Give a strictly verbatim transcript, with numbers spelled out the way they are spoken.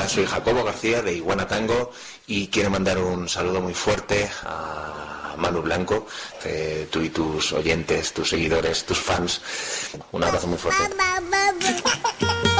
Hola, soy Jacobo García de Iguana Tango y quiero mandar un saludo muy fuerte a Manu Blanco, eh, tú y tus oyentes, tus seguidores, tus fans. Un abrazo muy fuerte.